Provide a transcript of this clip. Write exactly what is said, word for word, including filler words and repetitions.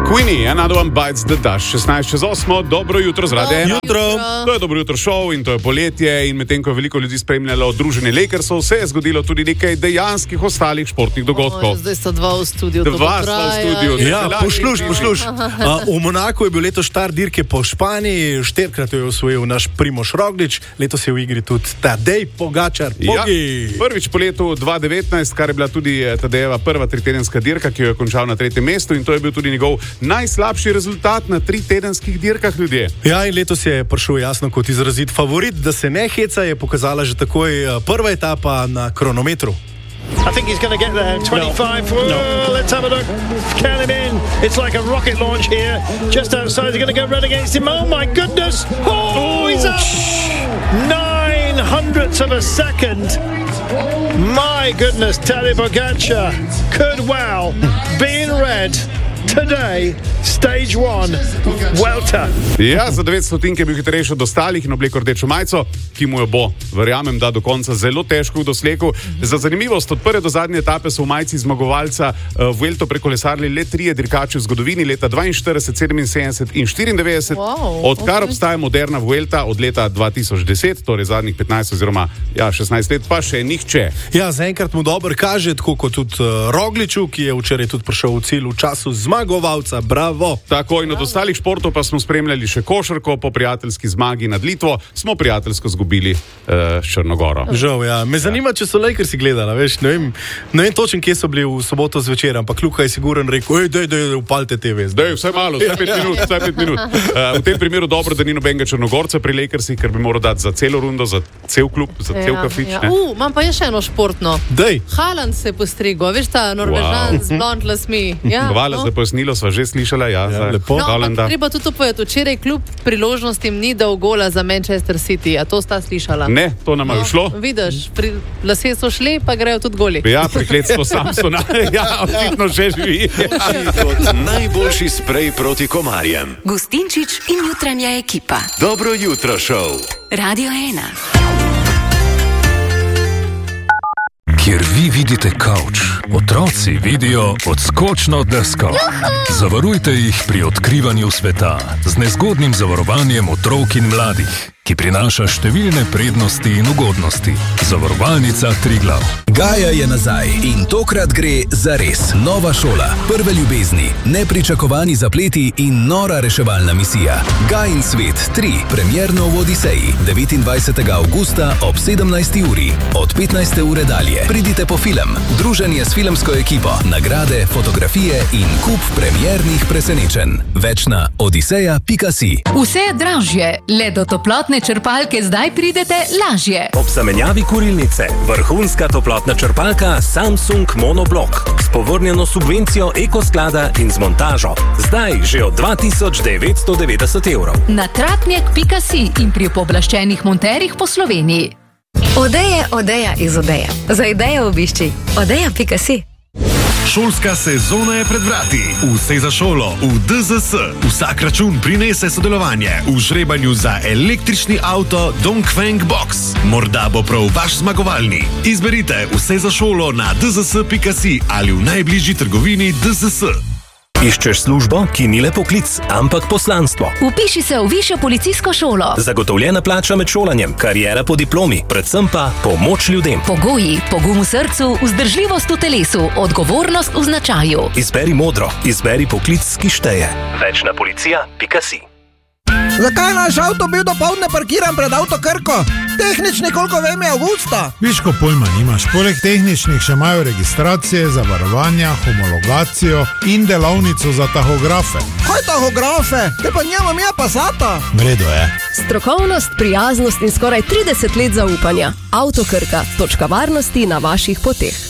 Queenie, Another One Bites the Dust, šestnajst čez osmo, dobro jutro z Radia ena. Jutro. To je dobro jutro šov in to je poletje in medtem, ko je veliko ljudi spremljalo druženje Lakersov, se je zgodilo tudi nekaj dejanskih ostalih športnih dogodkov. O, zdaj sta dva v studiu. Dva sta v studiu. Ja, posluš, posluš. A, v Monaku je bil letos štart dirke po Španiji, štirikrat je osvojil naš Primož Roglič, letos je v igri tudi Tadej Pogačar. Ja, prvič po letu dva tisoč devetnajst, kar je bila tudi Tadejeva prva tritedenska dirka, ki jo je končal na tretjem mestu in to je bil tudi njegov najslabši rezultat na tritedenskih dirkah, ljudje. Ja, in letos je prišel jasno kot izrazit favorit, da se ne heca, je pokazala že takoj prva etapa na kronometru. I think he's going to get there. twenty-five. No. No. Let's have a look. Count him in. It's like a rocket launch here. Just outside. He's going to go red against him. Oh my goodness. Oh, he's up. Nine hundredths of a second. My goodness, Tadej Pogačar could well be in red. Today, stage one, Vuelta. Ja, za devet stotinke je bil hitrejši od ostalih in obleko rdečo majico, ki mu jo bo, verjamem, da do konca zelo težko v dosleku. Za zanimivost, od prve do zadnje etape so v majici zmagovalca uh, Vuelto prekolesarili le trije dirkači v zgodovini, leta dvainštirideset, sedeminsedemdeset in štiriindevetdeset, wow, odkar okay. obstaja moderna Vuelta od leta dva tisoč deset, torej zadnjih petnajst oziroma ja, šestnajst let, pa še nihče. Ja, zaenkrat mu dobro kaže, tako kot tudi uh, Rogliču, ki je včeraj tudi prišel v cilj v času zmagovalca. Bravo! Tako in od ostalih športov pa smo spremljali še košarko. Po prijateljski zmagi nad Litvo smo prijateljsko zgubili uh, s Črnogoro. Žal, ja. Me zanima, če so Lakersi gledali, veš, ne vem, ne vem točen, kje so bili v soboto zvečer, ampak Luka je siguren rekel, ej, dej, dej, upalite te ve. Dej, vse malo, vse pet minut, vse pet minut. Uh, v tem primeru dobro, da ni nobenega Črnogorca pri Lakersih, ker bi moral dati za celo rundo, za cel klub, za cel ja, kafič. Ja. Uh, imam pa je še eno športno. Dej. Haaland se je postrigo, veš ta Norvežan wow. z blond lasmi. Ja, hvala no? za pojasnilo, sva že slišala, ja. Ja, lepo. No, ampak treba tudi to povedati. Včeraj kljub priložnostim ni dal gola za Manchester City. A to sta slišala? Ne, to nam je no, šlo. Vidiš, pri lase so šli, pa grejo tudi goli. Ja, prekletstvo Samsona. Ja, očitno že živi. Kot najboljši sprej proti komarjem. Gustinčič in jutranja ekipa. Dobro jutro šov. Radio ena. Kjer vi vidite kavč, otroci vidijo odskočno desko. Zavarujte jih pri odkrivanju sveta z nezgodnim zavarovanjem otrok in mladih, ki prinaša številne prednosti in ugodnosti. Zavarovalnica Triglav. Gaja je nazaj in tokrat gre za res. Nova šola, prve ljubezni, nepričakovani zapleti in nora reševalna misija. Gajin svet tri, premierno v Odiseji, devetindvajsetega avgusta ob sedemnajsti uri. Od petnajste ure dalje. Pridite po film, druženje s filmsko ekipo, nagrade, fotografije in kup premiernih presenečenj. Več na odiseja pika si. Vse je dražje, le do toplotne črpalke zdaj pridete lažje. Ob zamenjavi kurilnice, vrhunska toplotna črpalka Samsung Monoblock s povrnjeno subvencijo ekosklada in z montažo. Zdaj že od dva tisoč devetsto devetdeset evrov. Na tratnjak pika si in pri pooblaščenih monterjih po Sloveniji. Odeja, odeja iz Odeja. Za idejo obišči odeja pika si. Šolska sezona je pred vrati. Vse za šolo v D Z S. Vsak račun prinese sodelovanje v žrebanju za električni avto Dongfeng Box. Morda bo prav vaš zmagovalni. Izberite vse za šolo na d z s pika si ali v najbližji trgovini D Z S. Iščeš službo, ki ni le poklic, ampak poslanstvo. Vpiši se v višjo policijsko šolo. Zagotovljena plača med šolanjem, kariera po diplomi, predvsem pa pomoč ljudem. Pogoji, pogum v srcu, vzdržljivost v telesu, odgovornost v značaju. Izberi modro, izberi poklic, ki šteje. Več na policija pika si. Zakaj naš avto bil dopoldne parkiran pred Avto Krko? Tehnični, koliko vem, je avgusta. Viš, ko pojma nimaš. Poleg tehničnih še imajo registracije, zavarovanja, homologacijo in delavnico za tahografe. Kaj tahografe? Te pa njemam ja Passata. Vredo je. Strokovnost, prijaznost in skoraj trideset let zaupanja. Avto Krka, točka varnosti na vaših poteh.